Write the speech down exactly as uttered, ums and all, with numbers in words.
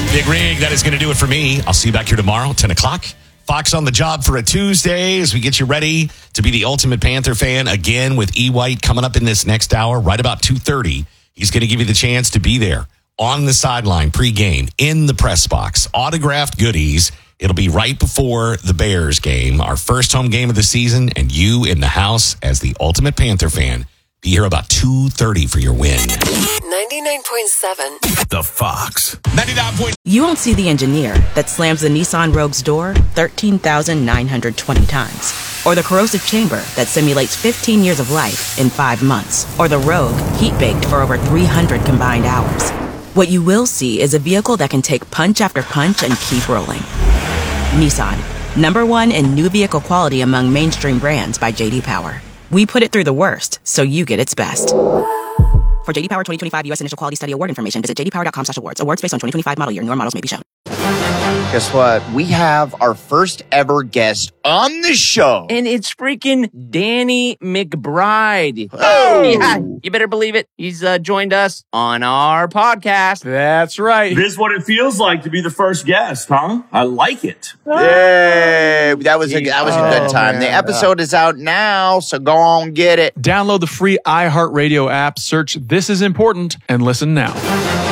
Big Rig, that is going to do it for me. I'll see you back here tomorrow, ten o'clock. Fox on the job for a Tuesday as we get you ready to be the ultimate Panther fan again with E. White coming up in this next hour, right about two thirty. He's going to give you the chance to be there on the sideline pregame, in the press box, autographed goodies. It'll be right before the Bears game, our first home game of the season, and you in the house as the ultimate Panther fan. Be here about two thirty for your win. ninety-nine point seven The Fox. ninety-nine point You won't see the engineer that slams the Nissan Rogue's door thirteen thousand nine hundred twenty times. Or the corrosive chamber that simulates fifteen years of life in five months. Or the Rogue heat-baked for over three hundred combined hours. What you will see is a vehicle that can take punch after punch and keep rolling. Nissan, number one in new vehicle quality among mainstream brands by J D Power. We put it through the worst, so you get its best. For J D Power twenty twenty-five U S Initial Quality Study Award information, visit j d power dot com slash awards. Awards based on twenty twenty-five model year. Newer models may be shown. Guess what? We have our first ever guest on the show. And it's freaking Danny McBride. Oh! Yeah, you better believe it. He's uh, joined us on our podcast. That's right. This is what it feels like to be the first guest, huh? I like it. Yay! That was a, that was a good Oh, time. man. The episode is out now, so go on get it. Download the free iHeartRadio app, search This Is Important, and listen now.